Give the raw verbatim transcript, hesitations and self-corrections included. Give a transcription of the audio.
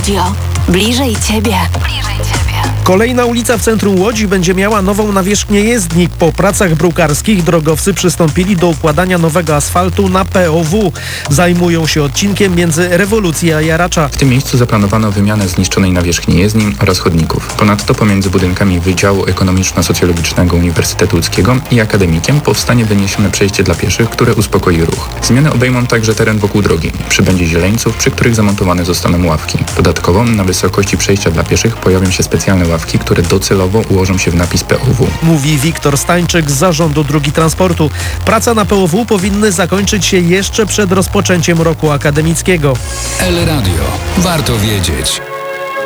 Radio. Bliżej Ciebie. Bliżej Ciebie. Kolejna ulica w centrum Łodzi będzie miała nową nawierzchnię jezdni. Po pracach brukarskich drogowcy przystąpili do układania nowego asfaltu na P O W. Zajmują się odcinkiem między Rewolucji a Jaracza. W tym miejscu zaplanowano wymianę zniszczonej nawierzchni jezdni oraz chodników. Ponadto pomiędzy budynkami Wydziału Ekonomiczno-Socjologicznego Uniwersytetu Łódzkiego i Akademikiem powstanie wyniesione przejście dla pieszych, które uspokoi ruch. Zmiany obejmą także teren wokół drogi. Przybędzie zieleńców, przy których zamontowane zostaną ławki. Dodatkowo na wysokości przejścia dla pieszych pojawią się specjalne ławki, które docelowo ułożą się w napis P O W. Mówi Wiktor Stańczyk z Zarządu Dróg i Transportu. Prace na P O W powinny zakończyć się jeszcze przed rozpoczęciem roku akademickiego. El Radio. Warto wiedzieć.